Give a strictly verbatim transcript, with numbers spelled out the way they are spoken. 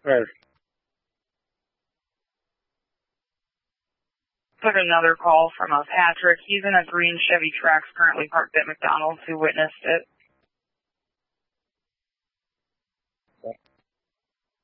Right. Took another call from a Patrick. He's in a green Chevy Trax currently parked at McDonald's who witnessed it.